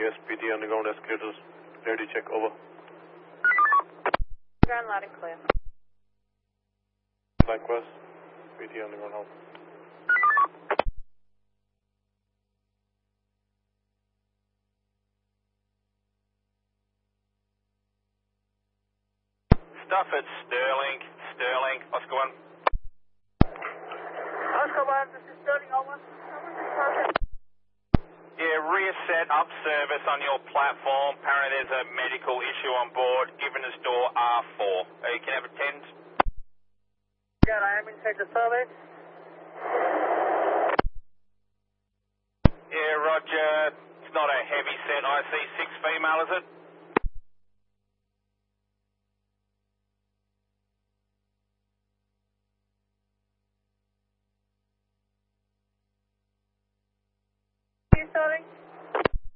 SPD underground escalators. Ready, check, over. Ground loud and clear. Likewise, PD underground hold. Stuff at Sterling, Oscar 1. Oscar 1, this is Sterling, over. Yeah, rear set up service on your platform. Apparently there's a medical issue on board. Given us door R4. You can have a 10. Yeah, I am inside the service. Yeah, roger. It's not a heavy set. I see 6 female, is it? Sterling.